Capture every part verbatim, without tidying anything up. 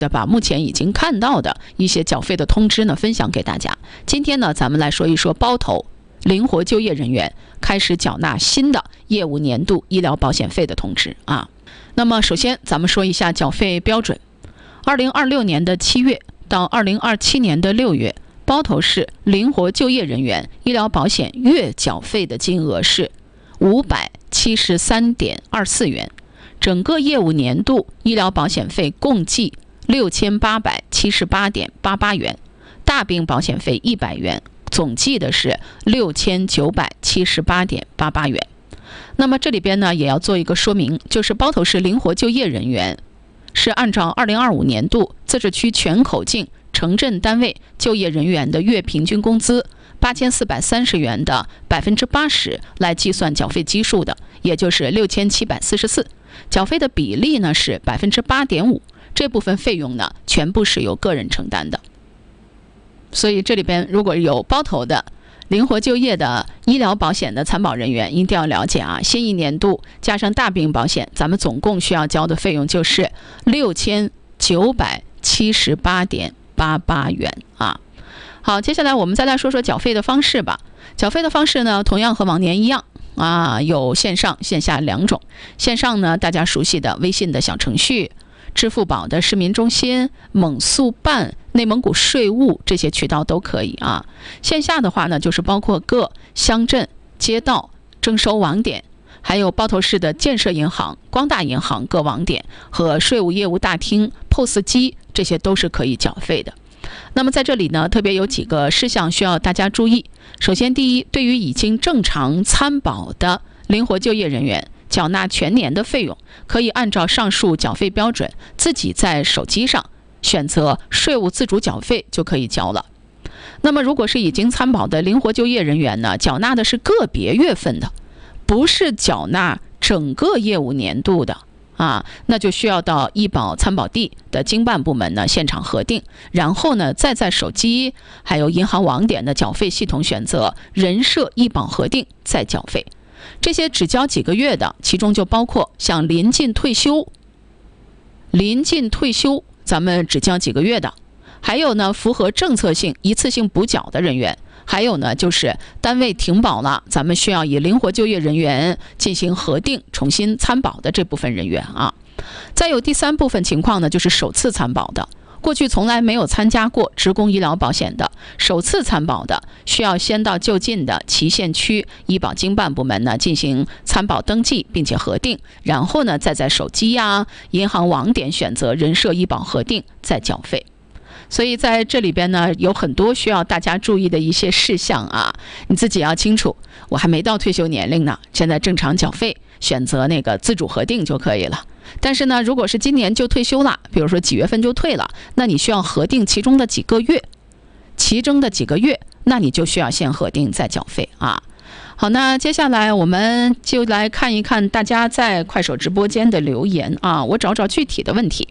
的把目前已经看到的一些缴费的通知呢分享给大家。今天呢，咱们来说一说包头灵活就业人员开始缴纳新的业务年度医疗保险费的通知啊。那么首先咱们说一下缴费标准。二零二六年的七月到二零二七年的六月，包头市灵活就业人员医疗保险月缴费的金额是五百七十三点二四元，整个业务年度医疗保险费共计六千八百七十八点八八元，大病保险费一百元，总计的是六千九百七十八点八八元。那么这里边呢也要做一个说明，就是包头市灵活就业人员是按照二零二五年度自治区全口径城镇单位就业人员的月平均工资八千四百三十元的百分之八十来计算缴费基数的，也就是六千七百四十四。缴费的比例呢是百分之八点五，这部分费用呢全部是由个人承担的。所以这里边如果有包头的灵活就业的医疗保险的参保人员一定要了解啊，新一年度加上大病保险，咱们总共需要交的费用就是六千九百七十八点八八元啊。好，接下来我们再来说说缴费的方式吧。缴费的方式呢，同样和往年一样啊，有线上线下两种。线上呢，大家熟悉的微信的小程序、支付宝的市民中心、蒙速办、内蒙古税务这些渠道都可以啊。线下的话呢，就是包括各乡镇、街道、征收网点，还有包头市的建设银行、光大银行各网点和税务业务大厅、P O S 机，这些都是可以缴费的。那么在这里呢，特别有几个事项需要大家注意。首先，第一，对于已经正常参保的灵活就业人员，缴纳全年的费用，可以按照上述缴费标准，自己在手机上选择税务自主缴费就可以交了。那么如果是已经参保的灵活就业人员呢，缴纳的是个别月份的，不是缴纳整个业务年度的啊，那就需要到医保参保地的经办部门呢现场核定，然后呢再在手机还有银行网点的缴费系统选择人社医保核定再缴费。这些只交几个月的，其中就包括像临近退休临近退休咱们只交几个月的，还有呢符合政策性一次性补缴的人员，还有呢就是单位停保了，咱们需要以灵活就业人员进行核定重新参保的这部分人员啊。再有第三部分情况呢，就是首次参保的，过去从来没有参加过职工医疗保险的，首次参保的，需要先到就近的祁县区医保经办部门呢进行参保登记并且核定，然后呢再在手机呀、啊、银行网点选择人社医保核定再缴费。所以在这里边呢，有很多需要大家注意的一些事项啊，你自己要清楚。我还没到退休年龄呢，现在正常缴费，选择那个自主核定就可以了。但是呢，如果是今年就退休了，比如说几月份就退了，那你需要核定其中的几个月，其中的几个月，那你就需要先核定再缴费啊。好，那接下来我们就来看一看大家在快手直播间的留言啊，我找找具体的问题。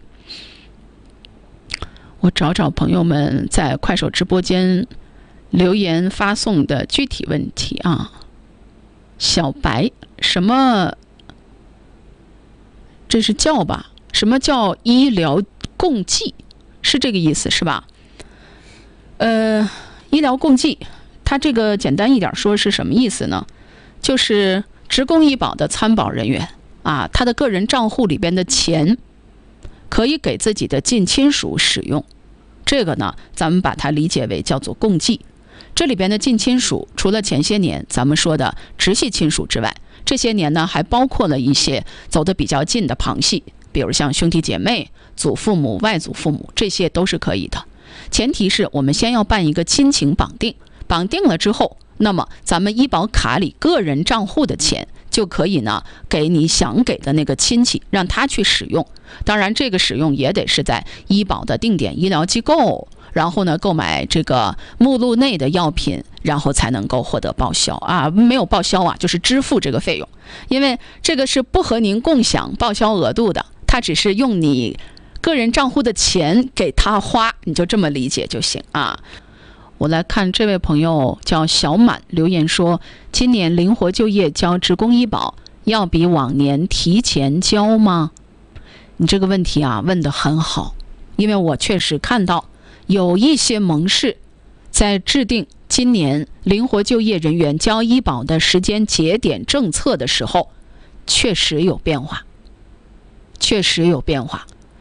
我找找朋友们在快手直播间留言发送的具体问题啊。小白，什么？这是叫吧？什么叫医疗共济？是这个意思是吧？呃，医疗共济，它这个简单一点说是什么意思呢？就是职工医保的参保人员啊，他的个人账户里边的钱可以给自己的近亲属使用，这个呢，咱们把它理解为叫做共济。这里边的近亲属，除了前些年咱们说的直系亲属之外，这些年呢还包括了一些走得比较近的旁系，比如像兄弟姐妹、祖父母、外祖父母，这些都是可以的。前提是我们先要办一个亲情绑定，绑定了之后，那么咱们医保卡里个人账户的钱就可以呢给你想给的那个亲戚，让他去使用。当然这个使用也得是在医保的定点医疗机构，然后呢购买这个目录内的药品，然后才能够获得报销啊，没有报销啊，就是支付这个费用，因为这个是不和您共享报销额度的，它只是用你个人账户的钱给他花，你就这么理解就行啊。我来看这位朋友叫小满留言说，今年灵活就业交职工医保要比往年提前交吗？你这个问题啊问得很好因为我确实看到有一些盟市在制定今年灵活就业人员交医保的时间节点政策的时候，确实有变化，确实有变化。